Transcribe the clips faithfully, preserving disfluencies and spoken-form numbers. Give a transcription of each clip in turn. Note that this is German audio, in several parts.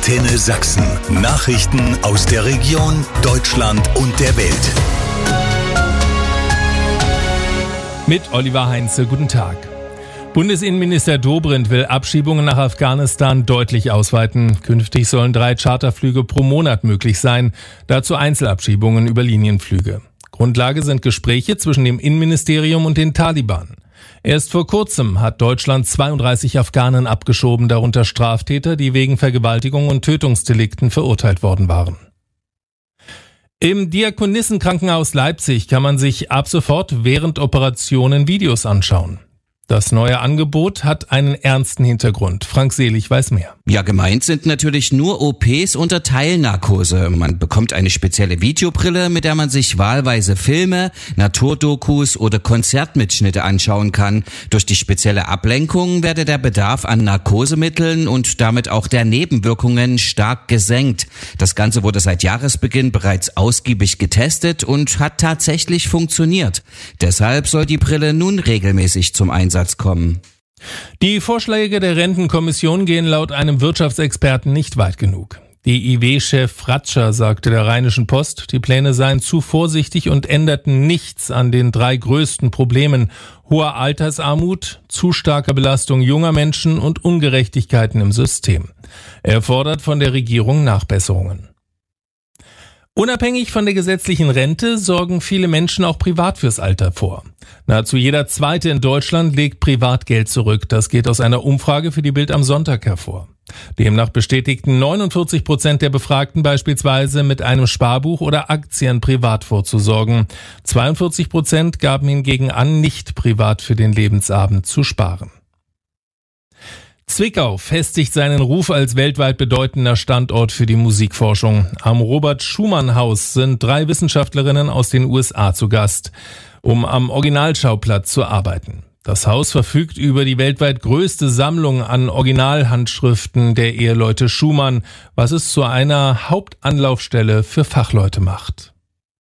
Antenne Sachsen. Nachrichten aus der Region, Deutschland und der Welt. Mit Oliver Heinze, guten Tag. Bundesinnenminister Dobrindt will Abschiebungen nach Afghanistan deutlich ausweiten. Künftig sollen drei Charterflüge pro Monat möglich sein, dazu Einzelabschiebungen über Linienflüge. Grundlage sind Gespräche zwischen dem Innenministerium und den Taliban. Erst vor kurzem hat Deutschland zweiunddreißig Afghanen abgeschoben, darunter Straftäter, die wegen Vergewaltigung und Tötungsdelikten verurteilt worden waren. Im Diakonissenkrankenhaus Leipzig kann man sich ab sofort während Operationen Videos anschauen. Das neue Angebot hat einen ernsten Hintergrund. Frank Selig weiß mehr. Ja, gemeint sind natürlich nur O Ps unter Teilnarkose. Man bekommt eine spezielle Videobrille, mit der man sich wahlweise Filme, Naturdokus oder Konzertmitschnitte anschauen kann. Durch die spezielle Ablenkung werde der Bedarf an Narkosemitteln und damit auch der Nebenwirkungen stark gesenkt. Das Ganze wurde seit Jahresbeginn bereits ausgiebig getestet und hat tatsächlich funktioniert. Deshalb soll die Brille nun regelmäßig zum Einsatz kommen. Die Vorschläge der Rentenkommission gehen laut einem Wirtschaftsexperten nicht weit genug. D I W-Chef Ratscher sagte der Rheinischen Post, die Pläne seien zu vorsichtig und änderten nichts an den drei größten Problemen: hoher Altersarmut, zu starker Belastung junger Menschen und Ungerechtigkeiten im System. Er fordert von der Regierung Nachbesserungen. Unabhängig von der gesetzlichen Rente sorgen viele Menschen auch privat fürs Alter vor. Nahezu jeder Zweite in Deutschland legt Privatgeld zurück. Das geht aus einer Umfrage für die Bild am Sonntag hervor. Demnach bestätigten neunundvierzig Prozent der Befragten beispielsweise mit einem Sparbuch oder Aktien privat vorzusorgen. zweiundvierzig Prozent gaben hingegen an, nicht privat für den Lebensabend zu sparen. Zwickau festigt seinen Ruf als weltweit bedeutender Standort für die Musikforschung. Am Robert-Schumann-Haus sind drei Wissenschaftlerinnen aus den U S A zu Gast, um am Originalschauplatz zu arbeiten. Das Haus verfügt über die weltweit größte Sammlung an Originalhandschriften der Eheleute Schumann, was es zu einer Hauptanlaufstelle für Fachleute macht.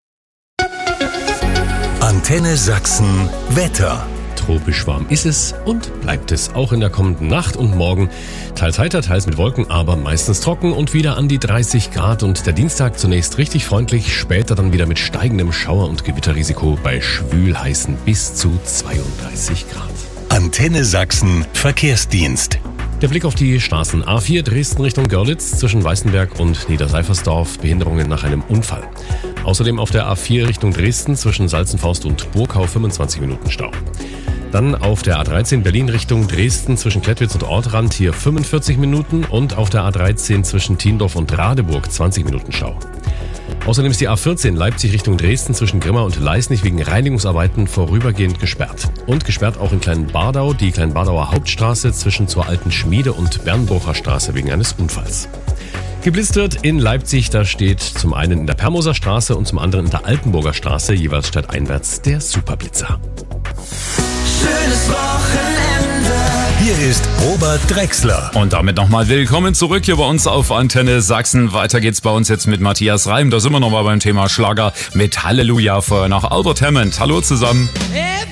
Antenne Sachsen Wetter. Tropisch warm ist es und bleibt es auch in der kommenden Nacht und morgen. Teils heiter, teils mit Wolken, aber meistens trocken und wieder an die dreißig Grad. Und der Dienstag zunächst richtig freundlich, später dann wieder mit steigendem Schauer- und Gewitterrisiko bei schwülheißen bis zu zweiunddreißig Grad. Antenne Sachsen Verkehrsdienst. Der Blick auf die Straßen: A vier Dresden Richtung Görlitz zwischen Weißenberg und Niederseifersdorf, Behinderungen nach einem Unfall. Außerdem auf der A vier Richtung Dresden zwischen Salzenfaust und Burgau fünfundzwanzig Minuten Stau. Dann auf der A dreizehn Berlin Richtung Dresden zwischen Klettwitz und Ortrand hier fünfundvierzig Minuten und auf der A dreizehn zwischen Tiendorf und Radeburg zwanzig Minuten Stau. Außerdem ist die A vierzehn Leipzig Richtung Dresden zwischen Grimma und Leisnig wegen Reinigungsarbeiten vorübergehend gesperrt. Und gesperrt auch in Kleinbardau die Kleinbardauer Hauptstraße zwischen zur Alten Schmiede und Bernbrucher Straße wegen eines Unfalls. Geblitzt wird in Leipzig, da steht zum einen in der Permoser Straße und zum anderen in der Altenburger Straße jeweils stadteinwärts der Superblitzer. Schönes Wochenende. Hier ist Robert Drechsler. Und damit nochmal willkommen zurück hier bei uns auf Antenne Sachsen. Weiter geht's bei uns jetzt mit Matthias Reim. Da sind wir nochmal beim Thema Schlager mit Halleluja vorher nach Albert Hammond. Hallo zusammen.